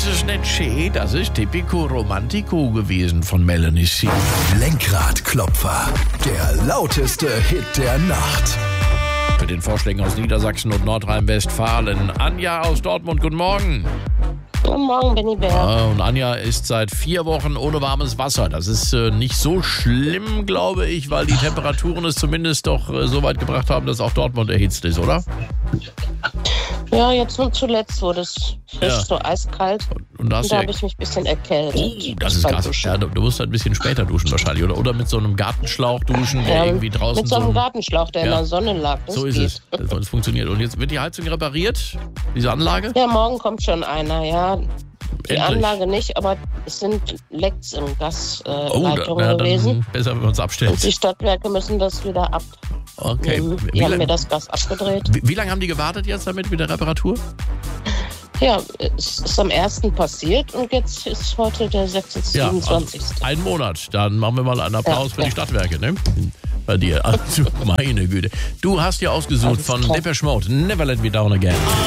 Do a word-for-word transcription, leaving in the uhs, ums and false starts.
Das ist nicht schön, das ist Typico Romantico gewesen von Melanie C. Lenkradklopfer, der lauteste Hit der Nacht. Mit den Vorschlägen aus Niedersachsen und Nordrhein-Westfalen. Anja aus Dortmund, guten Morgen. Guten Morgen, Benny Bär. Ja, und Anja ist seit vier Wochen ohne warmes Wasser. Das ist äh, nicht so schlimm, glaube ich, weil die Temperaturen es zumindest doch äh, so weit gebracht haben, dass auch Dortmund erhitzt ist, oder? Ja, jetzt nur zuletzt wurde es frisch, Ja. so eiskalt. Und da, hast Und da du habe ich mich ein bisschen erkältet. Oh, das ist beim krass. Duschen. Ja, du, du musst ein bisschen später duschen wahrscheinlich, oder? Oder mit so einem Gartenschlauch duschen, der Ja, irgendwie draußen mit so einem ein- Gartenschlauch, der Ja. in der Sonne lag. Das So ist geht. es. Das, das funktioniert. Und jetzt wird die Heizung repariert, diese Anlage? Ja, morgen kommt schon einer, ja. Die Endlich. Anlage nicht, aber es sind Lecks in Gasleitungen äh, Oh, da, Leitungen ja, gewesen. dann besser, wenn wir uns abstellen. Und die Stadtwerke müssen das wieder ab. Okay. Die Wie, haben mir lang, das Gas abgedreht. wie, wie lange haben die gewartet jetzt damit mit der Reparatur? Ja, es ist am ersten passiert und jetzt ist heute der siebenundzwanzigste. Also ein Monat. Dann machen wir mal einen Applaus Ja, für ja. die Stadtwerke, ne? Bei dir. Also, meine Güte. Du hast dir ausgesucht Alles von klar. Depeche Mode. Never Let Me Down Again.